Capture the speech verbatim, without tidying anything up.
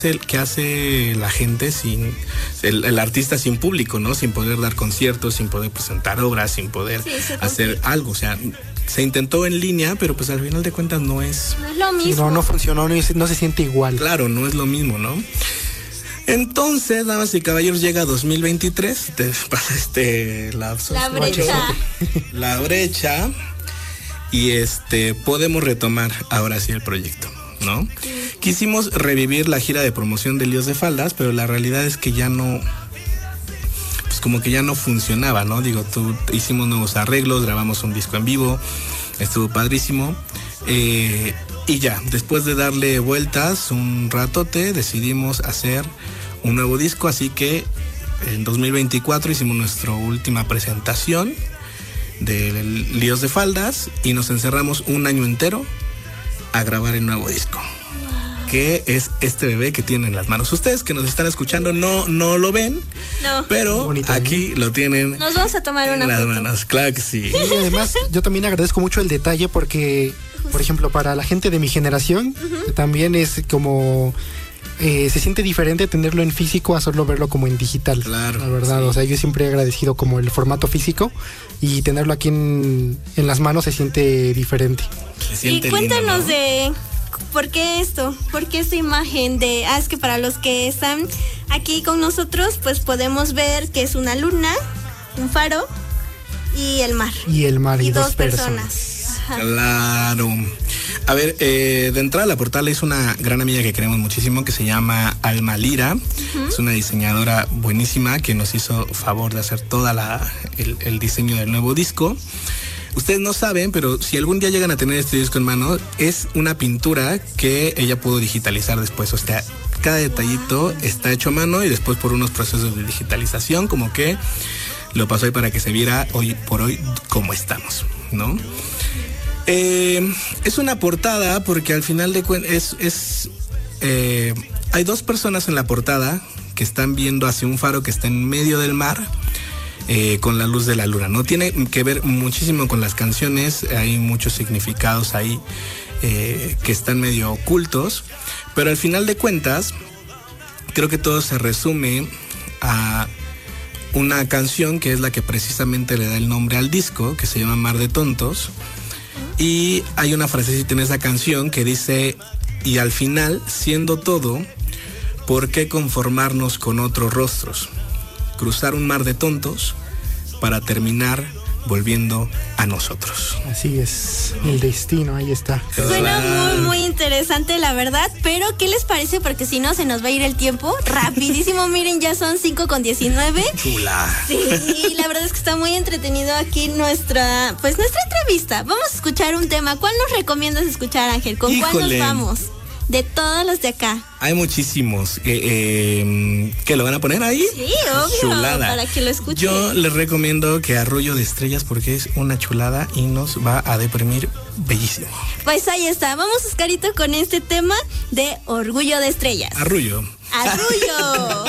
el que hace la gente sin el, el artista sin público, ¿no? Sin poder dar conciertos, sin poder presentar obras, sin poder sí, hacer algo, o sea, se intentó en línea, pero pues al final de cuentas no es no es lo mismo. Sí, no, no funcionó, no, no se siente igual. Claro, no es lo mismo, ¿no? Entonces, damas y caballeros, llega dos mil veintitrés, te pasa este lapso, la brecha. La brecha y este podemos retomar ahora sí el proyecto, ¿no? Sí. Quisimos revivir la gira de promoción de Líos de Faldas, pero la realidad es que ya no, pues como que ya no funcionaba, ¿no? Digo, tú, hicimos nuevos arreglos, grabamos un disco en vivo, estuvo padrísimo, eh, y ya, después de darle vueltas un ratote, decidimos hacer un nuevo disco, así que en dos mil veinticuatro hicimos nuestra última presentación de Líos de Faldas y nos encerramos un año entero a grabar el nuevo disco, que es este bebé que tienen en las manos. Ustedes que nos están escuchando no, no lo ven, no. pero bonito, aquí ¿eh? Lo tienen. Nos vamos a tomar una en las foto. manos, claro que sí. Y además, yo también agradezco mucho el detalle porque, por ejemplo, para la gente de mi generación, uh-huh. también es como... Eh, se siente diferente tenerlo en físico a solo verlo como en digital. Claro. La verdad, sí. O sea, yo siempre he agradecido como el formato físico y tenerlo aquí en, en las manos se siente diferente. Se siente y cuéntanos lindo, ¿no? de por qué esto, por qué esta imagen de, ah, es que para los que están aquí con nosotros, pues podemos ver que es una luna, un faro y el mar. Y el mar y, y dos, dos personas. personas. Claro. A ver, eh, de entrada la portada es una gran amiga que queremos muchísimo que se llama Alma Lira. Uh-huh. Es una diseñadora buenísima que nos hizo favor de hacer toda la el, el diseño del nuevo disco. Ustedes no saben, pero si algún día llegan a tener este disco en mano, es una pintura que ella pudo digitalizar después. O sea, cada detallito está hecho a mano y después por unos procesos de digitalización, como que lo pasó ahí para que se viera hoy por hoy cómo estamos, ¿no? Eh, es una portada porque al final de cuentas es, es eh, hay dos personas en la portada que están viendo hacia un faro que está en medio del mar eh, con la luz de la luna. No tiene que ver muchísimo con las canciones, hay muchos significados ahí eh, que están medio ocultos, pero al final de cuentas creo que todo se resume a una canción que es la que precisamente le da el nombre al disco, que se llama Mar de Tontos. Y hay una frasecita en esa canción que dice: y al final, siendo todo, ¿por qué conformarnos con otros rostros? Cruzar un mar de tontos para terminar volviendo a nosotros. Así es, el destino, ahí está. Suena muy, muy interesante, la verdad, pero ¿qué les parece? Porque si no, se nos va a ir el tiempo rapidísimo. Miren, ya son cinco con diecinueve. Chula. Sí, la verdad es que está muy entretenido aquí nuestra, pues nuestra entrevista. Vamos a escuchar un tema. ¿Cuál nos recomiendas escuchar, Ángel? ¿Con Híjole. cuál nos vamos? De todos los de acá. Hay muchísimos. Eh, eh, ¿Que lo van a poner ahí? Sí, obvio. Chulada. Para que lo escuchen. Yo les recomiendo que Arrullo de Estrellas porque es una chulada y nos va a deprimir bellísimo. Pues ahí está. Vamos, Oscarito, con este tema de Orgullo de Estrellas. Arrullo. Arrullo.